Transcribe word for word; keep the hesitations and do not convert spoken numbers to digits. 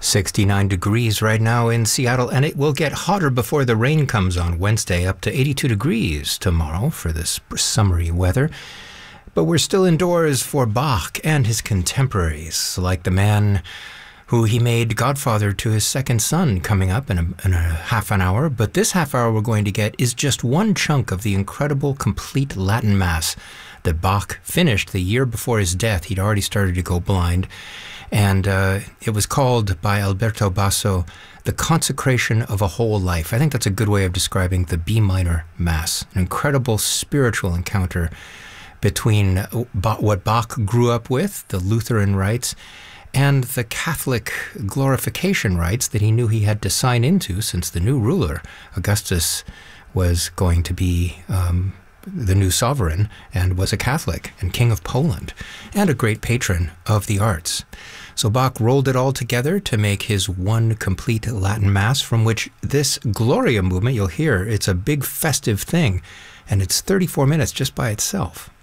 sixty-nine degrees right now in Seattle, and it will get hotter before the rain comes on Wednesday, up to eighty-two degrees tomorrow for this summery weather. But we're still indoors for Bach and his contemporaries, like the man who he made godfather to his second son, coming up in a, in a half an hour. But this half hour we're going to get is just one chunk of the incredible complete Latin Mass that Bach finished the year before his death. He'd already started to go blind. And uh, it was called by Alberto Basso, The Consecration of a Whole Life. I think that's a good way of describing the B minor Mass, an incredible spiritual encounter between what Bach grew up with, the Lutheran rites, and the Catholic glorification rites that he knew he had to sign into, since the new ruler, Augustus, was going to be um, the new sovereign and was a Catholic and King of Poland and a great patron of the arts. So Bach rolled it all together to make his one complete Latin Mass, from which this Gloria movement, you'll hear, it's a big festive thing, and it's thirty-four minutes just by itself.